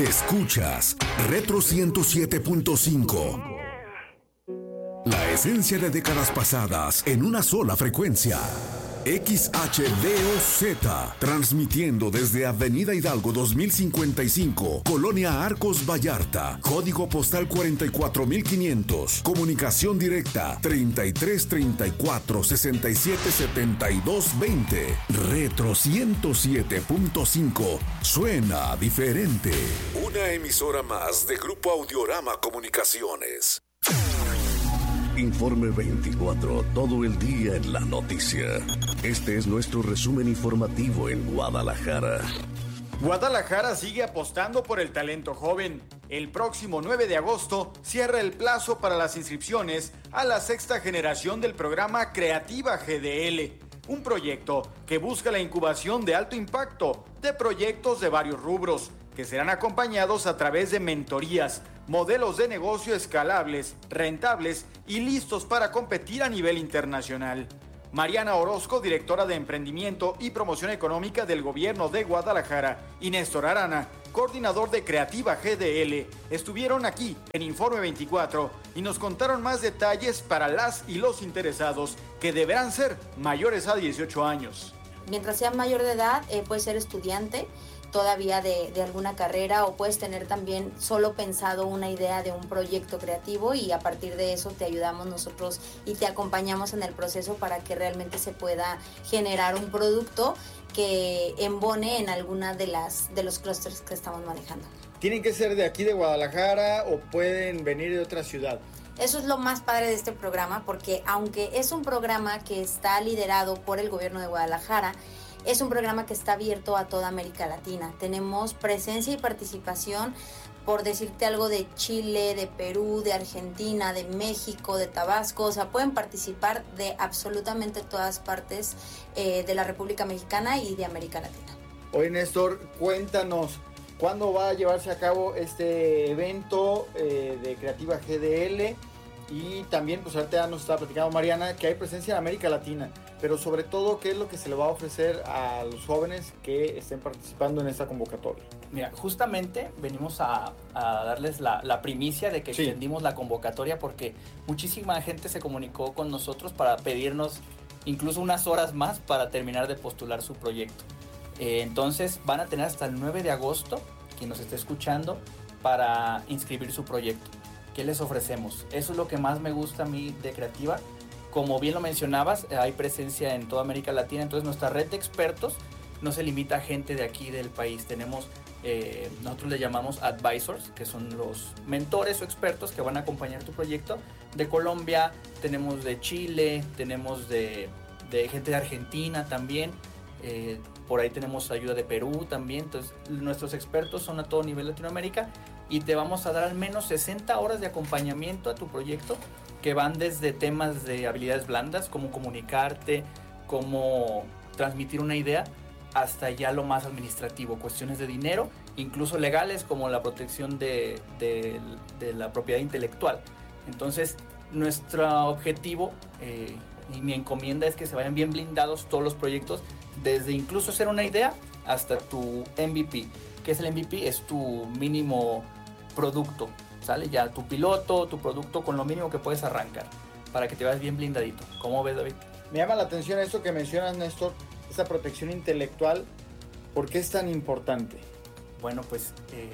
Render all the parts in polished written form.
Escuchas Retro 107.5. La esencia de décadas pasadas en una sola frecuencia. XHDOZ, transmitiendo desde Avenida Hidalgo 2055, Colonia Arcos Vallarta, código postal 44500, comunicación directa 3334-677220. Retro 107.5, suena diferente. Una emisora más de Grupo Audiorama Comunicaciones. Informe 24, todo el día en la noticia. Este es nuestro resumen informativo en Guadalajara. Guadalajara sigue apostando por el talento joven. El próximo 9 de agosto cierra el plazo para las inscripciones a la sexta generación del programa Creativa GDL, un proyecto que busca la incubación de alto impacto de proyectos de varios rubros, que serán acompañados a través de mentorías, modelos de negocio escalables, rentables y listos para competir a nivel internacional. Mariana Orozco, directora de Emprendimiento y Promoción Económica del Gobierno de Guadalajara, y Néstor Arana, coordinador de Creativa GDL, estuvieron aquí en Informe 24 y nos contaron más detalles para las y los interesados, que deberán ser mayores a 18 años. Mientras seas mayor de edad, puedes ser estudiante todavía de alguna carrera, o puedes tener también solo pensado una idea de un proyecto creativo, y a partir de eso te ayudamos nosotros y te acompañamos en el proceso para que realmente se pueda generar un producto que embone en alguna de los clústeres que estamos manejando. ¿Tienen que ser de aquí de Guadalajara o pueden venir de otra ciudad? Eso es lo más padre de este programa, porque aunque es un programa que está liderado por el gobierno de Guadalajara, es un programa que está abierto a toda América Latina. Tenemos presencia y participación, por decirte algo, de Chile, de Perú, de Argentina, de México, de Tabasco. O sea, pueden participar de absolutamente todas partes de la República Mexicana y de América Latina. Oye, Néstor, cuéntanos, ¿cuándo va a llevarse a cabo este evento de Creativa GDL? Y también, pues ahorita ya nos estaba platicando Mariana que hay presencia en América Latina, pero sobre todo, ¿qué es lo que se le va a ofrecer a los jóvenes que estén participando en esta convocatoria? Mira, justamente venimos a darles la primicia de que extendimos la convocatoria, porque muchísima gente se comunicó con nosotros para pedirnos incluso unas horas más para terminar de postular su proyecto. Entonces van a tener hasta el 9 de agosto, quien nos esté escuchando, para inscribir su proyecto. ¿Qué les ofrecemos? Eso es lo que más me gusta a mí de Creativa. Como bien lo mencionabas, hay presencia en toda América Latina, entonces nuestra red de expertos no se limita a gente de aquí del país. Tenemos, nosotros le llamamos advisors, que son los mentores o expertos que van a acompañar tu proyecto. De Colombia, tenemos de Chile, tenemos de gente de Argentina también. Por ahí tenemos ayuda de Perú también. Entonces nuestros expertos son a todo nivel Latinoamérica, y te vamos a dar al menos 60 horas de acompañamiento a tu proyecto, que van desde temas de habilidades blandas, como comunicarte, cómo transmitir una idea, hasta ya lo más administrativo, cuestiones de dinero, incluso legales, como la protección de la propiedad intelectual. Entonces, nuestro objetivo y mi encomienda es que se vayan bien blindados todos los proyectos, desde incluso ser una idea hasta tu MVP. ¿Qué es el MVP? Es tu mínimo producto, ¿sale? Ya tu piloto, tu producto con lo mínimo que puedes arrancar, para que te vayas bien blindadito. ¿Cómo ves, David? Me llama la atención esto que mencionas, Néstor, esa protección intelectual. ¿Por qué es tan importante? Bueno, pues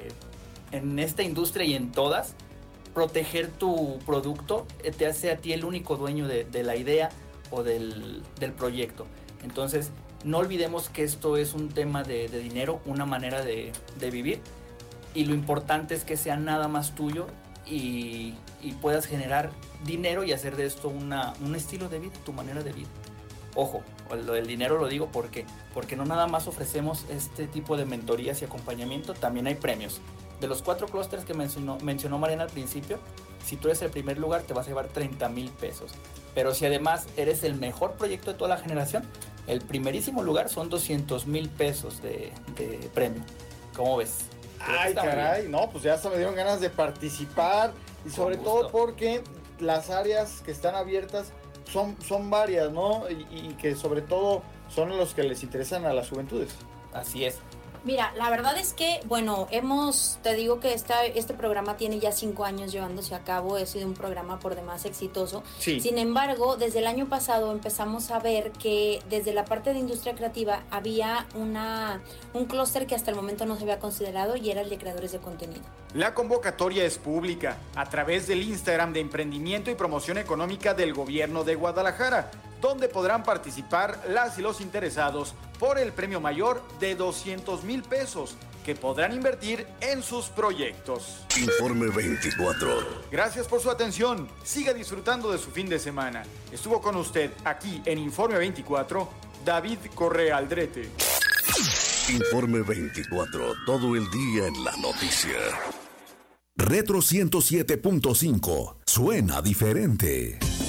en esta industria y en todas, proteger tu producto te hace a ti el único dueño de la idea o del proyecto. Entonces, no olvidemos que esto es un tema de dinero, una manera de vivir, y lo importante es que sea nada más tuyo y puedas generar dinero y hacer de esto un estilo de vida, tu manera de vida. Ojo, lo del dinero lo digo porque no nada más ofrecemos este tipo de mentorías y acompañamiento, también hay premios. De los 4 clústeres que mencionó Mariana al principio, si tú eres el primer lugar te vas a llevar 30,000 pesos. Pero si además eres el mejor proyecto de toda la generación, el primerísimo lugar son 200,000 pesos de premio. ¿Cómo ves? Ay, caray, no, pues ya hasta me dieron ganas de participar, y sobre todo porque las áreas que están abiertas son varias, ¿no? Y que sobre todo son los que les interesan a las juventudes. Así es. Mira, la verdad es que, bueno, te digo que este programa tiene ya 5 años llevándose a cabo, ha sido un programa por demás exitoso. Sí. Sin embargo, desde el año pasado empezamos a ver que desde la parte de industria creativa había un clúster que hasta el momento no se había considerado y era el de creadores de contenido. La convocatoria es pública a través del Instagram de Emprendimiento y Promoción Económica del Gobierno de Guadalajara, donde podrán participar las y los interesados por el premio mayor de 200,000 pesos que podrán invertir en sus proyectos. Informe 24. Gracias por su atención. Siga disfrutando de su fin de semana. Estuvo con usted aquí en Informe 24, David Correa Aldrete. Informe 24. Todo el día en la noticia. Retro 107.5. Suena diferente.